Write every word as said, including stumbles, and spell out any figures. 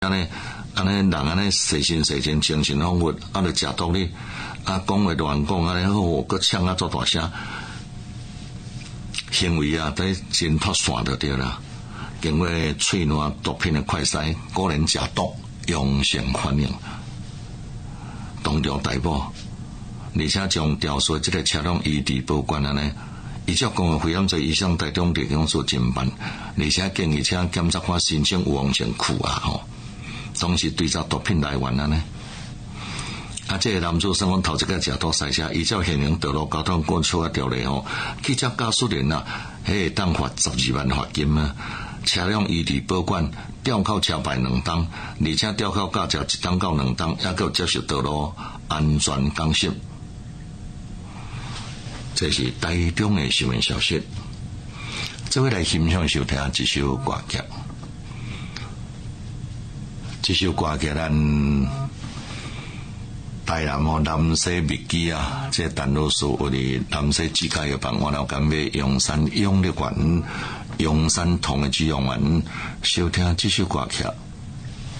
安尼安尼人安尼细心细心精神恍惚，啊，著食毒哩，啊，讲话乱讲安尼好，佮呛啊做大声，行为啊，得真脱线就对啦。经过喙烂毒品的快筛，果然食毒阳性反应，当场逮捕，而且将吊销这个车辆移地保管安尼。伊照公卫肺炎罪移向台中地检署侦办，而且建议车检察官申请有王性库啊吼，当时对照毒品来源安尼。啊，这个男子身份头一个食毒赛车，依照现行道路交通管制条例吼，汽车驾驶人啊，迄会当罚十二万罚金啊。车辆移地保管，吊扣车牌两档，而且吊扣驾照一档到两档，也够接受道路安全讲习。这是台中的新闻消息。这位来欣赏收听一首歌曲，这首歌曲咱台南吼南西密基啊，这陈老师为哩南西自家嘅办，我老讲要阳山永乐园、阳山同嘅志愿园，收听这首歌曲。